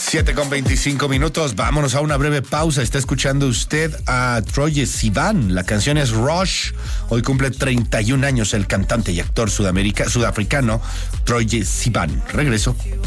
7:25. Vámonos a una breve pausa. Está escuchando usted a Troye Sivan. La canción es Rush. Hoy cumple 31 años el cantante y actor sudafricano Troye Sivan. Regreso.